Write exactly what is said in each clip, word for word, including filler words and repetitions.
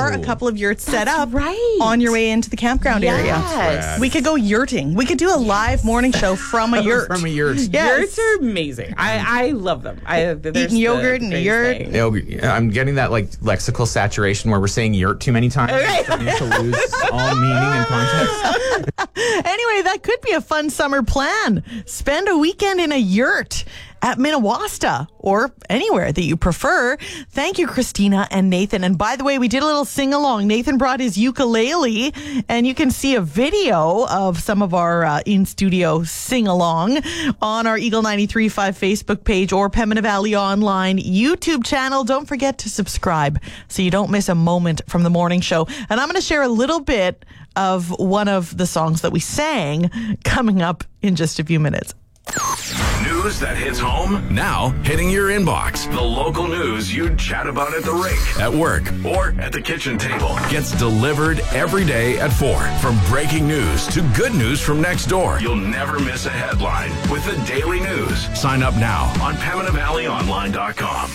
are a couple of yurts set That's up right. on your way into the campground Yes. area. We could go yurting. We could do a live morning show from a yurt. From a yurt. Yes. Yurts are amazing. I, I love them. I, Eating yogurt in a yurt. Thing. It'll- I'm getting that like lexical saturation where we're saying yurt too many times. Okay. It's starting to lose all meaning and context. Anyway, that could be a fun summer plan. Spend a weekend in a yurt at Minnewasta or anywhere that you prefer. Thank you, Christina and Nathan. And by the way, we did a little sing-along. Nathan brought his ukulele, and you can see a video of some of our uh, in-studio sing-along on our Eagle ninety-three point five Facebook page or Pembina Valley Online YouTube channel. Don't forget to subscribe so you don't miss a moment from the morning show. And I'm going to share a little bit of one of the songs that we sang coming up in just a few minutes. News that hits home, now hitting your inbox. The local news you'd chat about at the rink, at work, or at the kitchen table gets delivered every day at four. From breaking news to good news from next door, you'll never miss a headline with the Daily News. Sign up now on Pembina Valley Online dot com.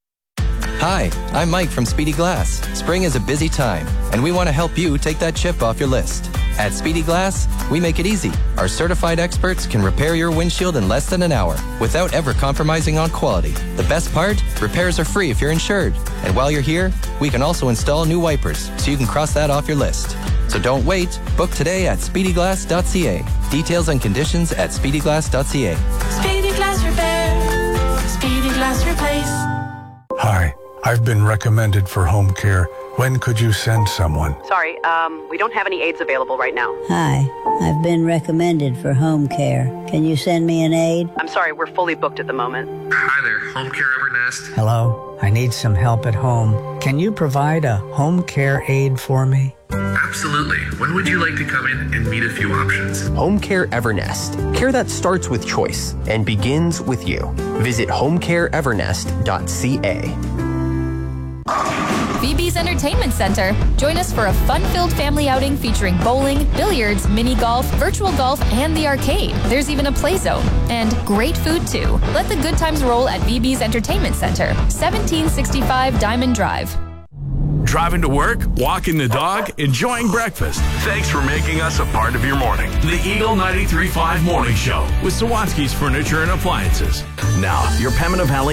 Hi, I'm Mike from Speedy Glass. Spring is a busy time, and we want to help you take that chip off your list. At Speedy Glass, we make it easy. Our certified experts can repair your windshield in less than an hour without ever compromising on quality. The best part? Repairs are free if you're insured. And while you're here, we can also install new wipers so you can cross that off your list. So don't wait. Book today at speedy glass dot c a. Details and conditions at speedy glass dot c a. Speedy Glass Repair. Speedy Glass Replace. Hi, I've been recommended for home care. When could you send someone? Sorry, um, we don't have any aides available right now. Hi, I've been recommended for home care. Can you send me an aide? I'm sorry, we're fully booked at the moment. Hi there, Home Care Evernest. Hello, I need some help at home. Can you provide a home care aide for me? Absolutely. When would you like to come in and meet a few options? Home Care Evernest. Care that starts with choice and begins with you. Visit home care evernest dot c a. V B's Entertainment Center. Join us for a fun-filled family outing featuring bowling, billiards, mini golf, virtual golf, and the arcade. There's even a play zone. And great food, too. Let the good times roll at V B's Entertainment Center, seventeen sixty-five Diamond Drive. Driving to work, walking the dog, enjoying breakfast. Thanks for making us a part of your morning. The Eagle ninety-three point five Morning Show with Sawatsky's Furniture and Appliances. Now, your Pembina Valley